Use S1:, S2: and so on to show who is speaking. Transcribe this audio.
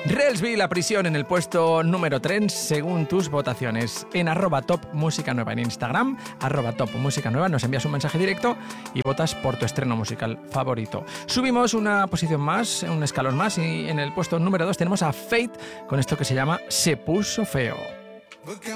S1: Relsby, La prisión, en el puesto número 3 según tus votaciones. En @topmusicanueva en Instagram, @topmusicanueva, nos envías un mensaje directo y votas por tu estreno musical favorito. Subimos una posición más, un escalón más, y en el puesto número 2 tenemos a Fate con esto que se llama Se puso feo.